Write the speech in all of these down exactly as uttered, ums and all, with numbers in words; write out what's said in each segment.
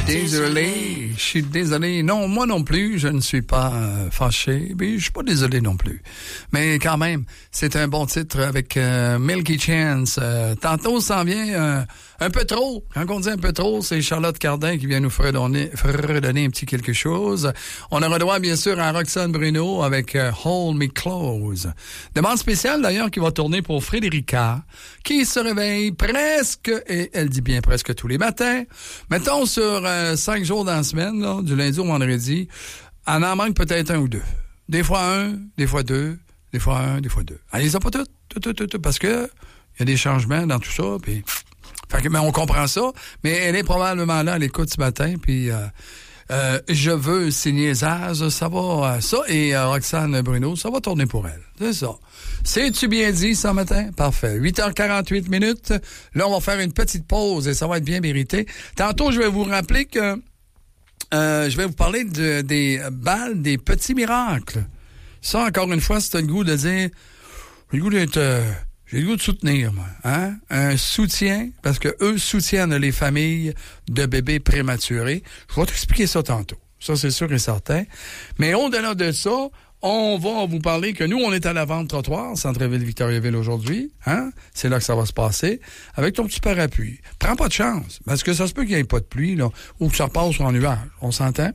désolé. Je suis désolé. Non, moi non plus, je ne suis pas euh, fâché. Mais je suis pas désolé non plus. Mais quand même, c'est un bon titre avec euh, Milky Chance. Euh, tantôt, ça s'en vient euh, un peu trop. Quand on dit un peu trop, c'est Charlotte Cardin qui vient nous fredonner, fredonner un petit quelque chose. On aura droit, bien sûr, à Roxane Bruno avec euh, Hold Me Close. Demande spéciale, d'ailleurs, qui va tourner pour Frédérica, qui se réveille presque, et elle dit bien presque tous les matins. Mettons sur euh, cinq jours dans la semaine, là, du lundi au vendredi, elle en manque peut-être un ou deux. Des fois un, des fois deux, des fois un, des fois deux. Elle les a pas toutes, toutes, toutes, toutes, parce que il y a des changements dans tout ça, puis... Fait que, mais on comprend ça, mais elle est probablement là à l'écoute ce matin, puis... Euh, Euh, je veux signer Zaz, ça va, euh, ça, et euh, Roxane Bruno, ça va tourner pour elle. C'est ça. C'est-tu bien dit ce matin? Parfait. huit heures quarante-huit minutes. Là, on va faire une petite pause et ça va être bien mérité. Tantôt, je vais vous rappeler que euh, je vais vous parler de, des balles des petits miracles. Ça, encore une fois, c'est le goût de dire, j'ai le goût d'être... Euh, J'ai le goût de soutenir, moi. Hein? Un soutien, parce que eux soutiennent les familles de bébés prématurés. Je vais t'expliquer ça tantôt. Ça, c'est sûr et certain. Mais au-delà de ça, on va vous parler que nous, on est à la vente trottoir, Centre-Ville-Victoriaville aujourd'hui. Hein? C'est là que ça va se passer. Avec ton petit parapluie. Prends pas de chance, parce que ça se peut qu'il n'y ait pas de pluie, là, ou que ça passe en nuage. On s'entend?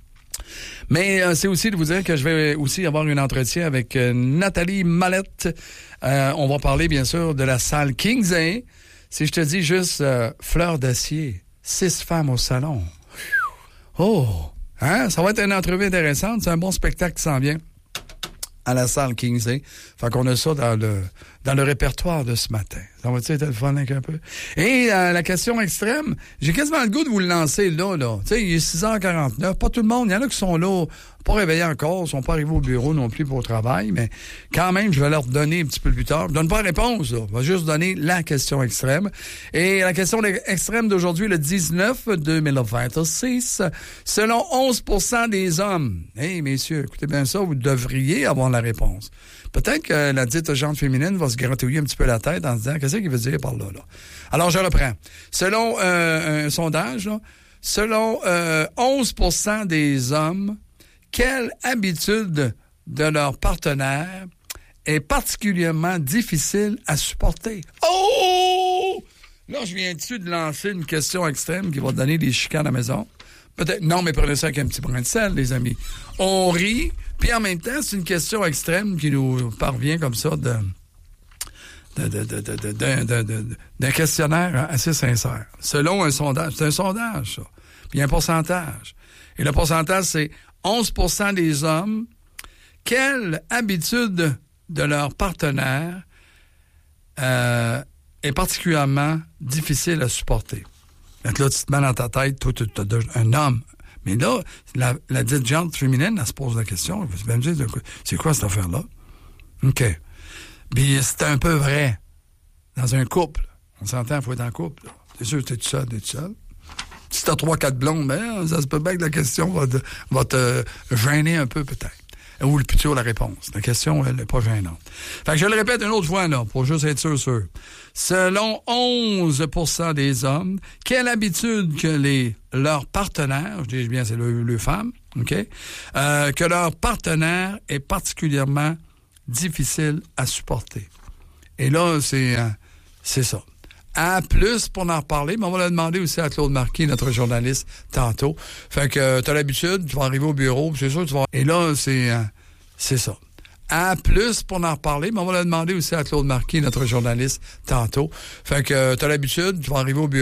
Mais euh, c'est aussi de vous dire que je vais aussi avoir un entretien avec euh, Nathalie Mallette. Euh, on va parler, bien sûr, de la salle Kings A. Si je te dis juste euh, fleur d'acier, six femmes au salon. Oh! Hein? Ça va être une entrevue intéressante. C'est un bon spectacle qui s'en vient à la salle Kings A. Fait qu'on a ça dans le, dans le répertoire de ce matin. Ça va-tu être le fun un peu? Et euh, la question extrême, j'ai quasiment le goût de vous le lancer là, là. Tu sais, il est six heures quarante-neuf. Pas tout le monde. Il y en a qui sont là, pas réveillés encore, ils sont pas arrivés au bureau non plus pour le travail, mais quand même, je vais leur donner un petit peu plus tard. Je donne pas la réponse, là. Je vais juste donner la question extrême. Et la question extrême d'aujourd'hui, le dix-neuf deux mille vingt-six, selon onze pour cent des hommes. Hey, messieurs, écoutez bien ça, vous devriez avoir la réponse. Peut-être que la dite gente féminine va se gratouiller un petit peu la tête en se disant, qu'est-ce qu'il veut dire par là, là? Alors, je reprends. Selon euh, un sondage, là, selon euh, onze pour cent des hommes, quelle habitude de leur partenaire est particulièrement difficile à supporter? Oh! Là, je viens dessus de lancer une question extrême qui va donner des chicanes à la maison. Peut-être, non, mais prenez ça avec un petit brin de sel, les amis. On rit, puis en même temps, c'est une question extrême qui nous parvient comme ça de, de, de, de, de, de, de, de, de d'un questionnaire assez sincère. Selon un sondage, c'est un sondage, ça. Puis il y a un pourcentage. Et le pourcentage, c'est onze pour cent des hommes. Quelle habitude de leur partenaire euh, est particulièrement difficile à supporter? Donc là, tu te mets dans ta tête, toi, tu es un homme. Mais là, la, la dite gente féminine, elle se pose la question. Elle va me dire, c'est quoi cette affaire-là? OK. Puis c'est un peu vrai. Dans un couple. On s'entend, il faut être en couple. Là. C'est sûr, tu es tout seul, tu es tout seul. Si tu as trois, quatre blondes, ben, ça se peut bien que la question va te, va te gêner un peu, peut-être. Ou plutôt la réponse. La question, elle n'est pas gênante. Fait que je le répète une autre fois, là, pour juste être sûr, sûr. Selon onze pour cent des hommes, quelle habitude que les, leurs partenaires, je dis bien, c'est le, le femme, OK? Euh, que leur partenaire est particulièrement difficile à supporter. Et là, c'est, euh, c'est ça. À plus pour en reparler, mais on va le demander aussi à Claude Marquis, notre journaliste, tantôt. Fait que euh, t'as l'habitude, tu vas arriver au bureau, c'est sûr, tu vas... Et là, c'est euh, c'est ça. À plus pour en reparler, mais on va le demander aussi à Claude Marquis, notre journaliste, tantôt. Fait que euh, t'as l'habitude, tu vas arriver au bureau.